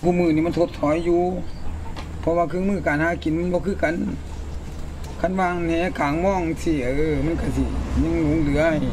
ผู้มือนี่มันถดถอยอยู่เพราะว่าเครื่องมือการหากินมันบ่คือกันคันวางแหขางมองสิมันก็สิยังหลงเหลือ